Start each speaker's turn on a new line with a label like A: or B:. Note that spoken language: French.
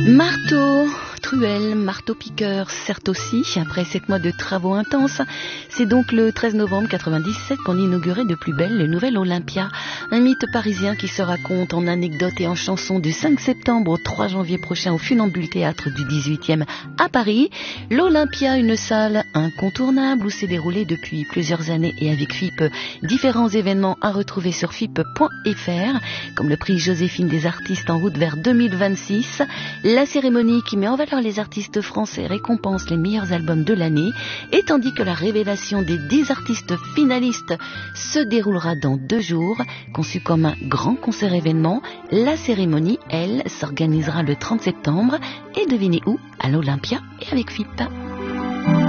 A: Marteau, truelle, marteau-piqueur, certes aussi, après 7 mois de travaux intenses, c'est donc le 13 novembre 97 qu'on inaugurait de plus belle le nouvel Olympia, un mythe parisien qui se raconte en anecdotes et en chansons du 5 septembre au 3 janvier prochain au Funambule Théâtre du 18e à Paris. L'Olympia, une salle incontournable où s'est déroulé depuis plusieurs années et avec FIP différents événements à retrouver sur FIP.fr, comme le prix Joséphine des artistes en route vers 2026, la cérémonie qui met en valeur les artistes français récompense les meilleurs albums de l'année, et tandis que la révélation des 10 artistes finalistes se déroulera dans 2 jours, conçu comme un grand concert événement, la cérémonie, elle, s'organisera le 30 septembre, et devinez où? À l'Olympia et avec FIP.